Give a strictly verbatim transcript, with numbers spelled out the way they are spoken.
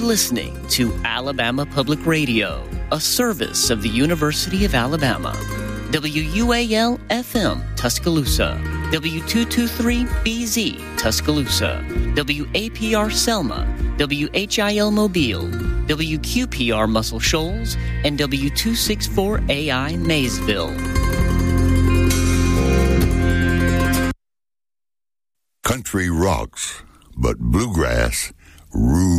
listening to Alabama Public Radio, a service of the University of Alabama. W U A L F M, Tuscaloosa. W two twenty-three B Z, Tuscaloosa. W A P R Selma. W H I L Mobile. W Q P R Muscle Shoals. And W two sixty-four A I Maysville. Country rocks, but bluegrass rules.